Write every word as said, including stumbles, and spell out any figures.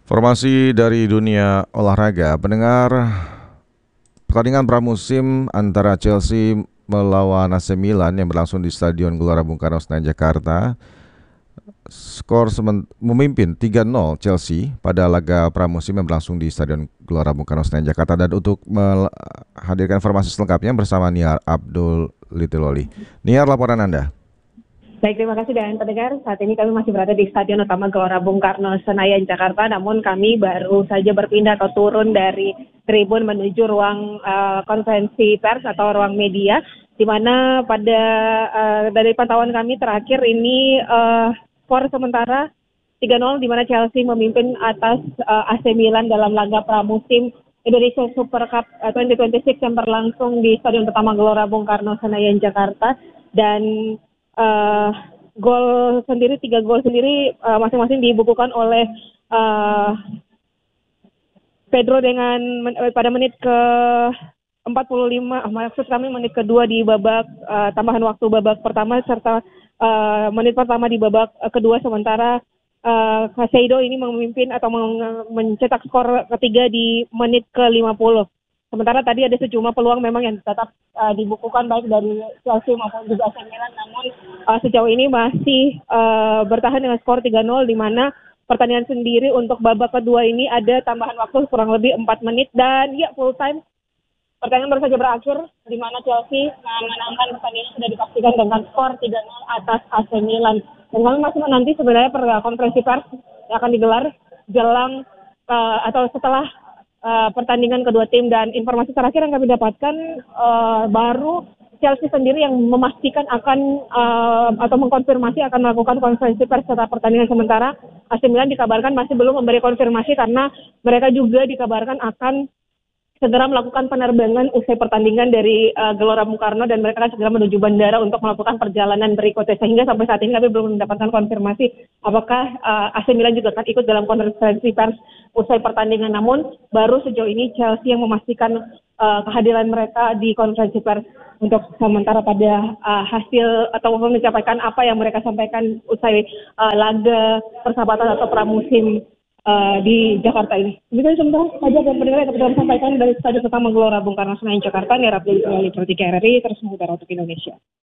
Informasi dari dunia olahraga, pendengar, pertandingan pramusim antara Chelsea melawan A C Milan yang berlangsung di Stadion Gelora Bung Karno Senayan Jakarta. Skor semen- memimpin tiga nol Chelsea pada laga pramusim yang berlangsung di Stadion Gelora Bung Karno Senayan Jakarta. Dan untuk menghadirkan informasi selengkapnya bersama Niar Abdul Litiloli. Niar, laporan Anda. Baik, terima kasih dan pendengar. Saat ini kami masih berada di Stadion Utama Gelora Bung Karno Senayan Jakarta, namun kami baru saja berpindah atau turun dari tribun menuju ruang uh, konferensi pers atau ruang media, di mana pada uh, dari pantauan kami terakhir ini uh, skor sementara tiga nol, di mana Chelsea memimpin atas uh, A C Milan dalam laga pramusim Indonesia Super Cup uh, dua ribu dua puluh enam yang berlangsung di Stadion Utama Gelora Bung Karno Senayan Jakarta. Dan Uh, gol sendiri, tiga gol sendiri uh, masing-masing dibukukan oleh uh, Pedro dengan men, pada menit ke empat puluh lima, maksud kami menit kedua di babak uh, tambahan waktu babak pertama, serta uh, menit pertama di babak uh, kedua, sementara uh, Casado ini memimpin atau men- mencetak skor ketiga di menit ke lima puluh. Sementara tadi ada sejumlah peluang memang yang tetap uh, dibukukan baik dari Chelsea maupun juga A C Milan, namun uh, sejauh ini masih uh, bertahan dengan skor tiga nol, di mana pertandingan sendiri untuk babak kedua ini ada tambahan waktu kurang lebih empat menit dan ya full time. Pertandingan baru saja berakhir, di mana Chelsea memenangkan pertandingan sudah dipastikan dengan skor tiga nol atas A C Milan. Dan kami masih menanti sebenarnya per konferensi pers yang akan digelar jelang uh, atau setelah Uh, pertandingan kedua tim. Dan informasi terakhir yang kami dapatkan, uh, baru Chelsea sendiri yang memastikan akan uh, atau mengkonfirmasi akan melakukan konferensi pers setelah pertandingan, sementara A C Milan dikabarkan masih belum memberi konfirmasi karena mereka juga dikabarkan akan segera melakukan penerbangan usai pertandingan dari uh, Gelora Bung Karno, dan mereka akan segera menuju bandara untuk melakukan perjalanan berikutnya. Sehingga sampai saat ini kami belum mendapatkan konfirmasi apakah uh, A C Milan juga akan ikut dalam konferensi pers usai pertandingan. Namun baru sejauh ini Chelsea yang memastikan uh, kehadiran mereka di konferensi pers untuk sementara pada uh, hasil atau menyampaikan apa yang mereka sampaikan usai uh, laga persahabatan atau pramusim Uh, di Jakarta ini. Demikian sementara saja dan pendengar yang dapat kami sampaikan dari Stadion Utama Gelora Bung Karno Senayan Jakarta. Nia Rabdul Litiloli, K R R I, terus mengudara untuk Indonesia.